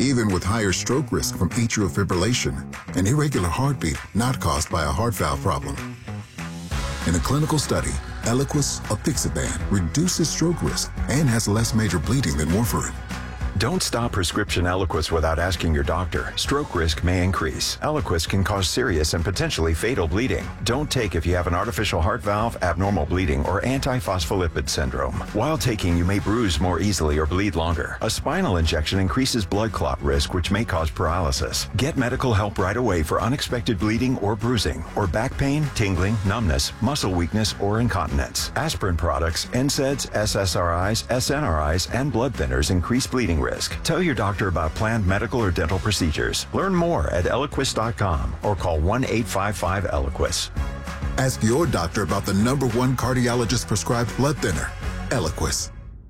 even with higher stroke risk from atrial fibrillation, an irregular heartbeat not caused by a heart valve problem. In a clinical study, Eliquis apixaban reduces stroke risk and has less major bleeding than warfarin. Don't stop prescription Eliquis without asking your doctor. Stroke risk may increase. Eliquis can cause serious and potentially fatal bleeding. Don't take if you have an artificial heart valve, abnormal bleeding, or antiphospholipid syndrome. While taking, you may bruise more easily or bleed longer. A spinal injection increases blood clot risk, which may cause paralysis. Get medical help right away for unexpected bleeding or bruising, or back pain, tingling, numbness, muscle weakness, or incontinence. Aspirin products, NSAIDs, SSRIs, SNRIs, and blood thinners increase bleeding risk. Tell your doctor about planned medical or dental procedures. Learn more at Eliquis.com or call 1-855-ELIQUIS. Ask your doctor about the #1 cardiologist prescribed blood thinner, Eliquis.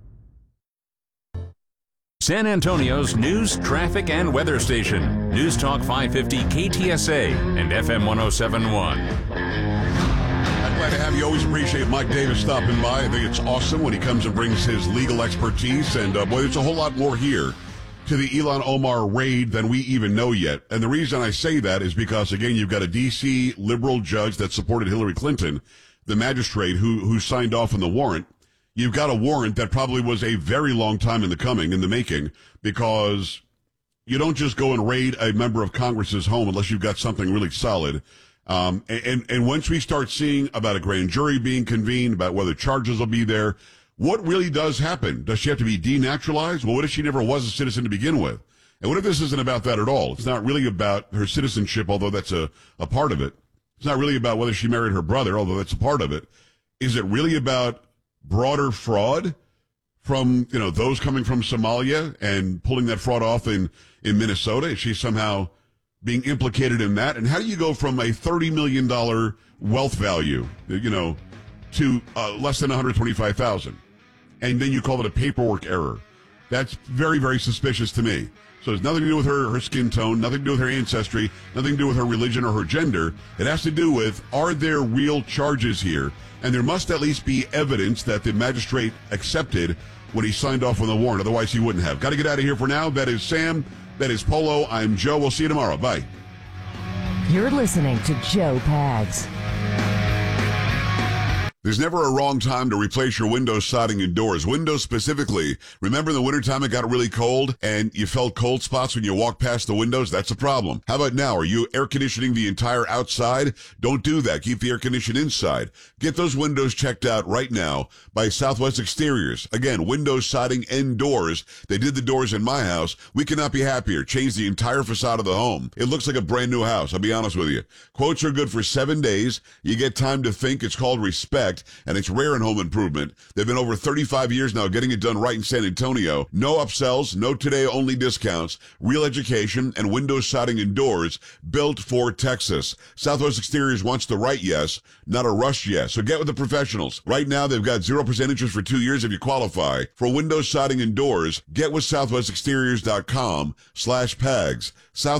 San Antonio's news, traffic, and weather station. News Talk 550 KTSA and FM 1071. Glad to have you. Always appreciate Mike Davis stopping by. I think it's awesome when he comes and brings his legal expertise. And boy, there's a whole lot more here to the Ilhan Omar raid than we even know yet. And the reason I say that is because, again, you've got a D.C. liberal judge that supported Hillary Clinton, the magistrate who signed off on the warrant. You've got a warrant that probably was a very long time in the making, because you don't just go and raid a member of Congress's home unless you've got something really solid. And once we start seeing about a grand jury being convened, about whether charges will be there, what really does happen? Does she have to be denaturalized? Well, what if she never was a citizen to begin with? And what if this isn't about that at all? It's not really about her citizenship, although that's a part of it. It's not really about whether she married her brother, although that's a part of it. Is it really about broader fraud from, those coming from Somalia and pulling that fraud off in Minnesota? Is she somehow being implicated in that? And how do you go from a $30 million wealth value, to less than $125,000? And then you call it a paperwork error. That's very, very suspicious to me. So it's nothing to do with her skin tone, nothing to do with her ancestry, nothing to do with her religion or her gender. It has to do with, are there real charges here? And there must at least be evidence that the magistrate accepted when he signed off on the warrant. Otherwise, he wouldn't have. Got to get out of here for now. That is Sam. That is Polo. I'm Joe. We'll see you tomorrow. Bye. You're listening to Joe Pags. There's never a wrong time to replace your windows, siding, and doors. Windows specifically. Remember in the wintertime it got really cold and you felt cold spots when you walked past the windows? That's a problem. How about now? Are you air conditioning the entire outside? Don't do that. Keep the air conditioning inside. Get those windows checked out right now by Southwest Exteriors. Again, windows, siding, and doors. They did the doors in my house. We could not be happier. Changed the entire facade of the home. It looks like a brand new house. I'll be honest with you. Quotes are good for 7 days. You get time to think. It's called Respect, and it's rare in home improvement. They've been over 35 years now getting it done right in San Antonio. No upsells, no today-only discounts, real education, and windows, siding, and doors built for Texas. Southwest Exteriors wants the right yes, not a rush yes. So get with the professionals. Right now, they've got 0% interest for 2 years if you qualify. For windows, siding, and doors, get with southwestexteriors.com/PAGS.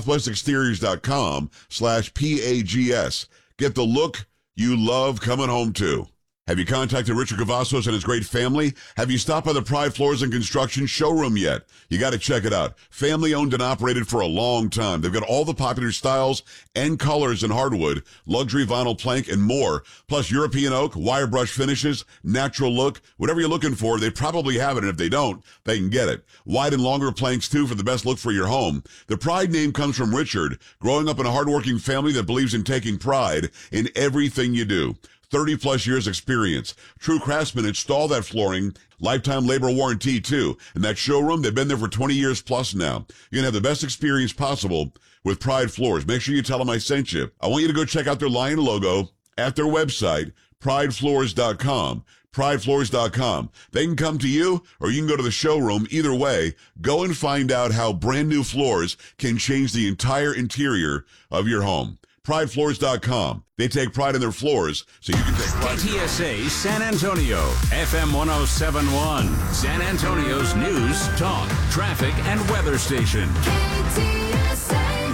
southwestexteriors.com/PAGS. Get the look you love coming home to. Have you contacted Richard Cavazos and his great family? Have you stopped by the Pride Floors and Construction showroom yet? You got to check it out. Family owned and operated for a long time. They've got all the popular styles and colors in hardwood, luxury vinyl plank, and more. Plus European oak, wire brush finishes, natural look. Whatever you're looking for, they probably have it. And if they don't, they can get it. Wide and longer planks too for the best look for your home. The Pride name comes from Richard, growing up in a hardworking family that believes in taking pride in everything you do. 30-plus years experience. True craftsmen install that flooring. Lifetime labor warranty, too. And that showroom, they've been there for 20 years plus now. You're going to have the best experience possible with Pride Floors. Make sure you tell them I sent you. I want you to go check out their lion logo at their website, pridefloors.com. pridefloors.com. They can come to you or you can go to the showroom. Either way, go and find out how brand new floors can change the entire interior of your home. pridefloors.com. They take pride in their floors, so you can take pride. KTSA San Antonio, FM 1071, San Antonio's news, talk, traffic, and weather station. KTSA.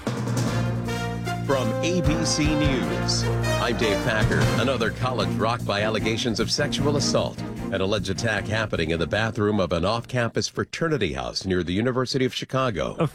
From ABC News, I'm Dave Packer. Another college rocked by allegations of sexual assault. An alleged attack happening in the bathroom of an off-campus fraternity house near the University of Chicago.